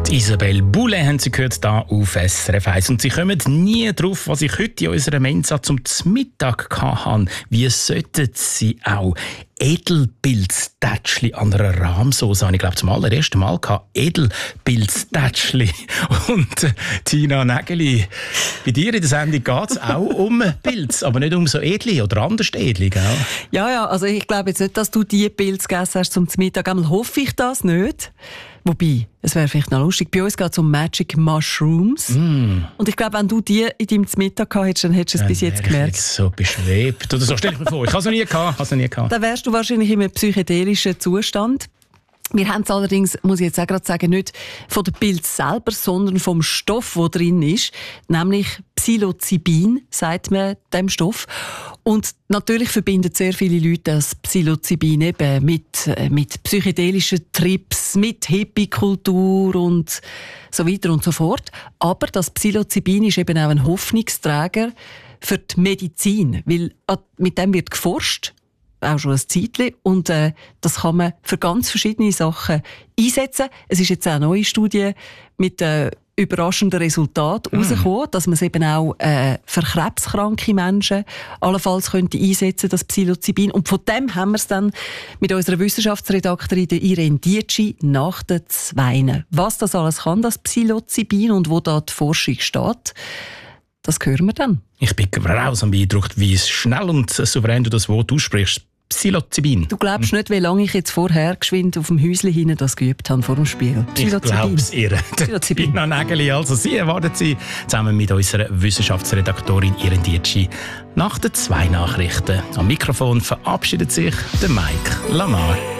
Isabelle Boulay haben Sie gehört, hier auf SRF 1. Und Sie kommen nie drauf, was ich heute in unserer Mensa zum Mittag hatte. Wie sollten Sie auch Edelpilztätschli an einer Rahmsauce habe ich glaube zum allerersten Mal gehabt. Edelpilztätschli. Und Tina Nägeli, bei dir in der Sendung geht es auch um Pilz, aber nicht um so Edli oder anders Edli, gell? Ja, also ich glaube jetzt nicht, dass du die Pilze gegessen hast zum Mittag. Einmal hoffe ich das nicht. Wobei, es wäre vielleicht noch lustig. Bei uns geht es um Magic Mushrooms. Und ich glaube, wenn du die in deinem Mittag gehabt hättest, dann hättest du es bis jetzt gemerkt. Jetzt so beschwebt. Oder so stell ich mir vor. Ich habe es noch nie gehabt. Dann wärst du wahrscheinlich in einem psychedelischen Zustand. Wir haben es allerdings, muss ich jetzt auch gerade sagen, nicht von dem Pilz selber, sondern vom Stoff, der drin ist. Nämlich Psilocybin, sagt man dem Stoff. Und natürlich verbinden sehr viele Leute das Psilocybin eben mit psychedelischen Trips, mit Hippie-Kultur und so weiter und so fort. Aber das Psilocybin ist eben auch ein Hoffnungsträger für die Medizin, weil mit dem wird geforscht, auch schon ein Zeitchen, und das kann man für ganz verschiedene Sachen einsetzen. Es ist jetzt auch eine neue Studie mit überraschenden Resultaten herausgekommen, dass man es eben auch für krebskranke Menschen allenfalls könnte einsetzen, das Psilocybin. Und von dem haben wir es dann mit unserer Wissenschaftsredaktorin Irene Dietschi nach den 2. Was das alles kann, das Psilocybin, und wo da die Forschung steht, das hören wir dann. Ich bin grausam beeindruckt, wie schnell und souverän du das Wort aussprichst. Psilocybin. Du glaubst nicht, wie lange ich jetzt vorher geschwind auf dem Häuschen hinten das geübt habe vor dem Spiel. Ich glaube es ihr. Tina Nägeli, also Sie erwarten Sie zusammen mit unserer Wissenschaftsredaktorin Irene Dietschi nach den 2 Nachrichten. Am Mikrofon verabschiedet sich der Mike Lamar.